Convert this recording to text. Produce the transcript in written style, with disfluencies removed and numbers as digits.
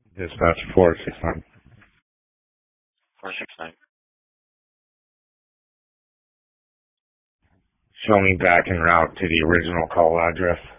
Dispatch 469. 469. Show me back en route to the original call address.